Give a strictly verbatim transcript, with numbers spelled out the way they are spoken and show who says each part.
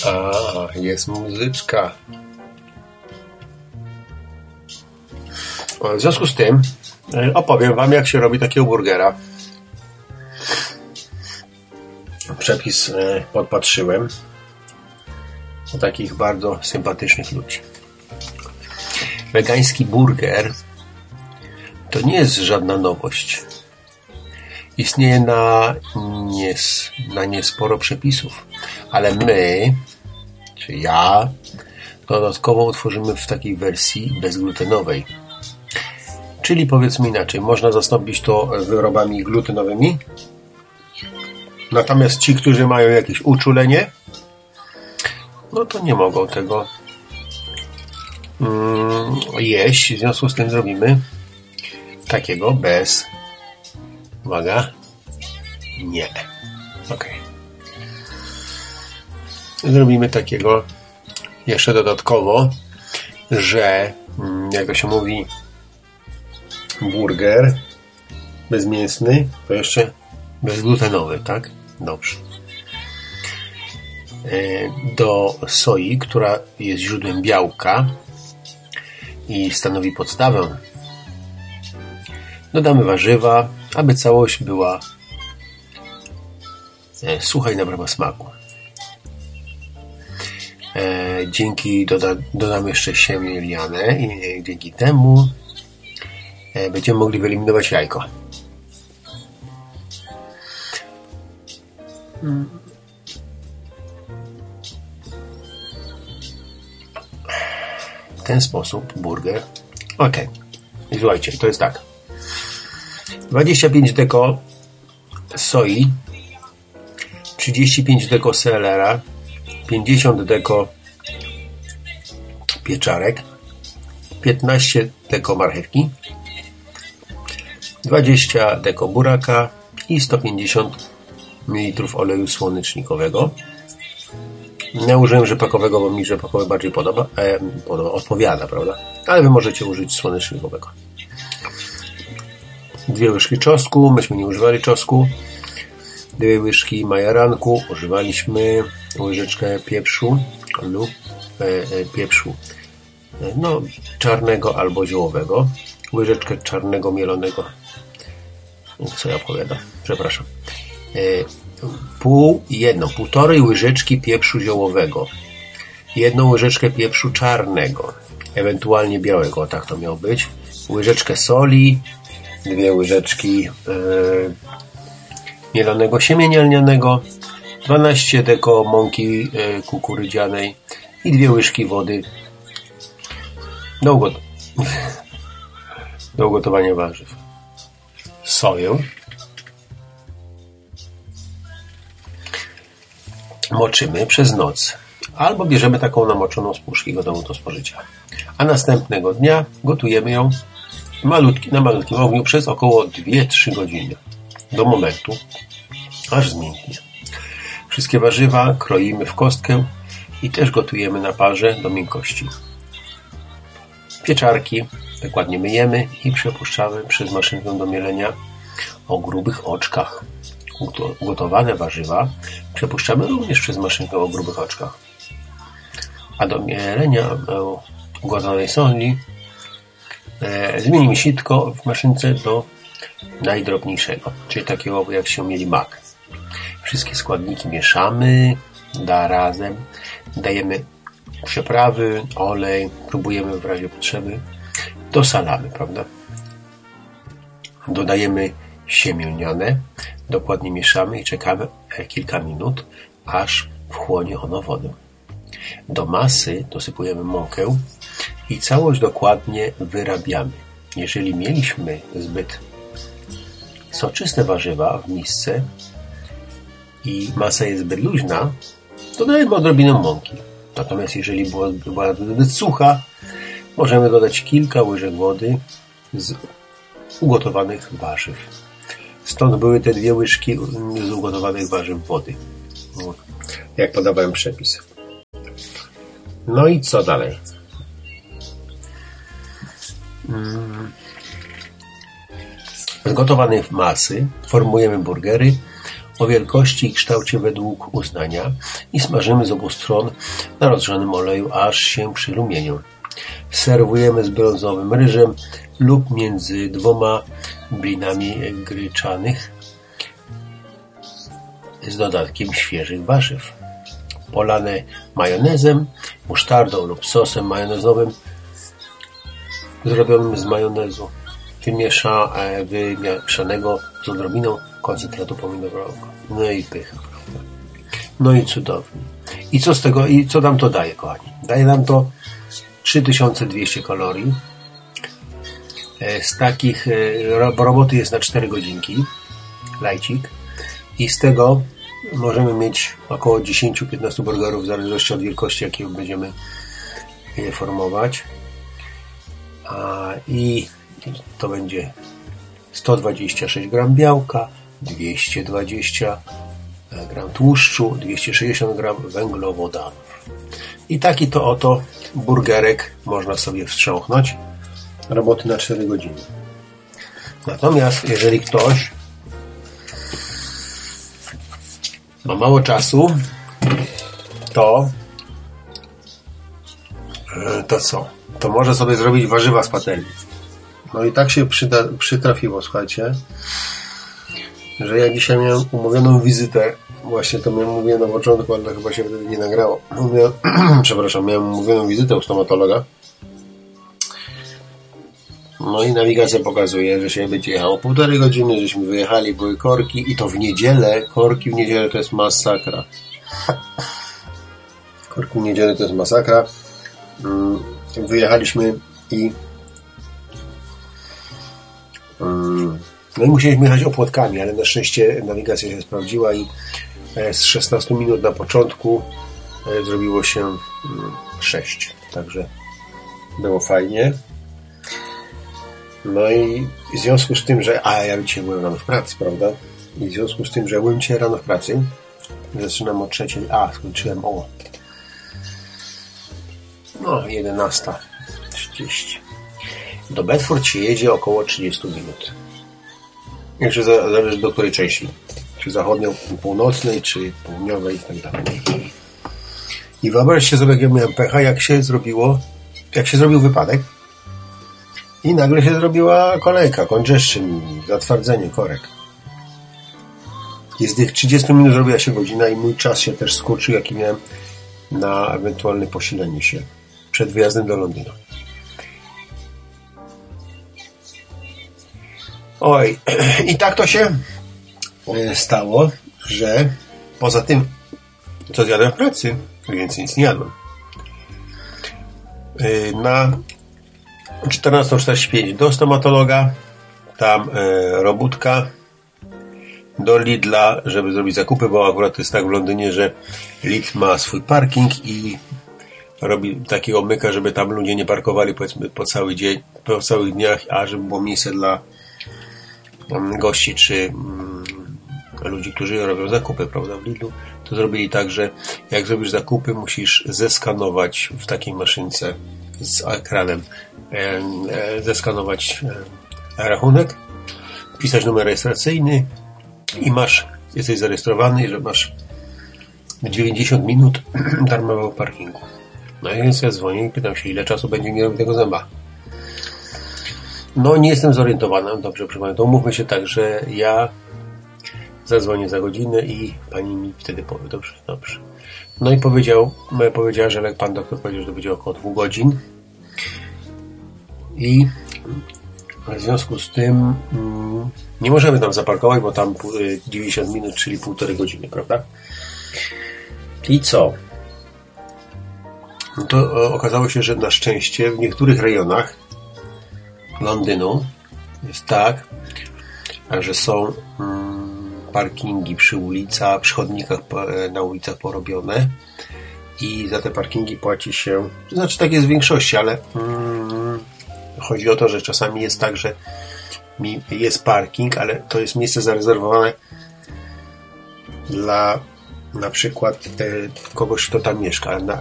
Speaker 1: A, jest muzyczka. W związku z tym opowiem wam, jak się robi takiego burgera. Przepis podpatrzyłem u takich bardzo sympatycznych ludzi. Wegański burger to nie jest żadna nowość. Istnieje na, nies, na niesporo przepisów, ale my, czy ja, dodatkowo utworzymy w takiej wersji bezglutenowej. Czyli powiedzmy inaczej, można zastąpić to wyrobami glutenowymi, natomiast ci, którzy mają jakieś uczulenie, no to nie mogą tego mm, jeść. W związku z tym zrobimy takiego bez... Uwaga. Nie. Ok. Zrobimy takiego jeszcze dodatkowo, że jak to się mówi, burger bezmięsny, to jeszcze bezglutenowy, tak? Dobrze. Do soi, która jest źródłem białka i stanowi podstawę, dodamy warzywa, aby całość była sucha i nabrała smaku. Dzięki doda, dodamy jeszcze siemię lniane i dzięki temu będziemy mogli wyeliminować jajko. W ten sposób burger. Ok. I słuchajcie, to jest tak. dwadzieścia pięć deko soi, trzydzieści pięć deko selera, pięćdziesiąt deko pieczarek, piętnaście deko marchewki, dwadzieścia deko buraka i sto pięćdziesiąt mililitrów oleju słonecznikowego. Ja użyłem rzepakowego, bo mi rzepakowy bardziej podoba, e, podoba, odpowiada, prawda? Ale wy możecie użyć słonecznikowego. Dwie łyżki czosnku, myśmy nie używali czosnku. Dwie łyżki majaranku, używaliśmy. Łyżeczkę pieprzu lub e, e, pieprzu no, czarnego albo ziołowego. Łyżeczkę czarnego mielonego. Co ja opowiadam? Przepraszam. E, pół, jedną, półtorej łyżeczki pieprzu ziołowego. Jedną łyżeczkę pieprzu czarnego, ewentualnie białego, tak to miało być. Łyżeczkę soli, dwie łyżeczki e, mielonego siemienia lnianego, dwanaście deko mąki e, kukurydzianej i dwie łyżki wody do, ugot- do ugotowania warzyw. Soję moczymy przez noc albo bierzemy taką namoczoną z puszki gotową do spożycia, a następnego dnia gotujemy ją malutki, na malutkim ogniu przez około dwie trzy godziny do momentu, aż zmięknie. Wszystkie warzywa kroimy w kostkę i też gotujemy na parze do miękkości. Pieczarki dokładnie myjemy i przepuszczamy przez maszynkę do mielenia o grubych oczkach. Ugotowane warzywa przepuszczamy również przez maszynkę o grubych oczkach. A do mielenia ugotowanej soli e, zmienimy sitko w maszynce do najdrobniejszego, czyli takiego, jak się mieli mak. Wszystkie składniki mieszamy, da razem, dajemy przyprawy, olej, próbujemy w razie potrzeby, dosalamy, prawda? Dodajemy siemię lniane, dokładnie mieszamy i czekamy kilka minut, aż wchłonie ono wodę. Do masy dosypujemy mąkę i całość dokładnie wyrabiamy. Jeżeli mieliśmy zbyt soczyste warzywa w misce i masa jest zbyt luźna, dodajemy odrobinę mąki. Natomiast jeżeli była, była zbyt sucha, możemy dodać kilka łyżek wody z ugotowanych warzyw. Stąd były te dwie łyżki z ugotowanych warzyw wody, jak podawałem przepis. No i co dalej? Z gotowanej masy formujemy burgery o wielkości i kształcie według uznania i smażymy z obu stron na rozgrzanym oleju, aż się przyrumienią. Serwujemy z brązowym ryżem lub między dwoma blinami gryczanych z dodatkiem świeżych warzyw. Polane majonezem, musztardą lub sosem majonezowym zrobionym z majonezu wymiesza, wymieszanego z odrobiną koncentratu pomidorowego. No i pycha, prawda? No i cudownie. I co z tego, i co nam to daje, kochani? Daje nam to trzy tysiące dwieście kalorii. Z takich, roboty jest na cztery godzinki, lajcik. I z tego możemy mieć około dziesięć do piętnastu burgerów w zależności od wielkości, jakie będziemy je formować. A, I to będzie sto dwadzieścia sześć gram białka, dwieście dwadzieścia gram tłuszczu, dwieście sześćdziesiąt gram węglowodanów. I taki to oto burgerek można sobie wstrząknąć. Roboty na cztery godziny. Natomiast jeżeli ktoś ma mało czasu, to to co? To może sobie zrobić warzywa z patelni. No i tak się przyda, przytrafiło, słuchajcie, że ja dzisiaj miałem umówioną wizytę. Właśnie to miałem mówię na początku, ale chyba się wtedy nie nagrało. Miałem, przepraszam, miałem umówioną wizytę u stomatologa. No i nawigacja pokazuje, że się będzie jechało półtorej godziny, żeśmy wyjechali, były korki i to w niedzielę. Korki w niedzielę to jest masakra. Korki w niedzielę to jest masakra. Wyjechaliśmy i no i musieliśmy jechać opłotkami, ale na szczęście nawigacja się sprawdziła i z szesnastu minut na początku zrobiło się sześć. Także było fajnie. No i w związku z tym, że a ja dzisiaj byłem rano w pracy, prawda? I w związku z tym, że byłem dzisiaj rano w pracy, zaczynam o trzeciej, a skończyłem o no jedenasta trzydzieści. Do Bedford się jedzie około trzydzieści minut. Jeszcze zależy do której części. Czy zachodnio-północnej, czy południowej i tak dalej. I wyobraźcie sobie, jak ja miałem pecha, jak się zrobiło, jak się zrobił wypadek i nagle się zrobiła kolejka, congestion, zatwardzenie korek. I z tych trzydziestu minut zrobiła się godzina i mój czas się też skurczył, jaki miałem na ewentualne posilenie się przed wyjazdem do Londynu. Oj, i tak to się stało, że poza tym, co zjadłem w pracy, więcej nic nie jadłem. Na czternastą czterdzieści pięć do stomatologa, tam robótka, do Lidla, żeby zrobić zakupy, bo akurat to jest tak w Londynie, że Lidl ma swój parking i robi takiego myka, żeby tam ludzie nie parkowali powiedzmy po cały dzień, po całych dniach, a żeby było miejsce dla gości czy mm, ludzi, którzy robią zakupy, prawda, w Lidlu, to zrobili tak, że jak zrobisz zakupy, musisz zeskanować w takiej maszynce z ekranem e, e, zeskanować e, rachunek, wpisać numer rejestracyjny i masz, jesteś zarejestrowany, że masz dziewięćdziesiąt minut darmowego parkingu. No i więc ja dzwonię i pytam się, ile czasu będzie mi robić tego zęba. No nie jestem zorientowany, dobrze, proszę pana, to umówmy się tak, że ja zadzwonię za godzinę i pani mi wtedy powie, dobrze, dobrze. No i powiedział, powiedziała, że jak pan doktor powiedział, że to będzie około dwóch godzin i w związku z tym mm, nie możemy tam zaparkować, bo tam dziewięćdziesiąt minut, czyli półtorej godziny, prawda? I co? No to okazało się, że na szczęście w niektórych rejonach Londynu jest tak, że są mm, parkingi przy ulicach, przy chodnikach na ulicach porobione i za te parkingi płaci się, to znaczy tak jest w większości, ale mm, chodzi o to, że czasami jest tak, że jest parking, ale to jest miejsce zarezerwowane dla na przykład e, kogoś, kto tam mieszka. Na,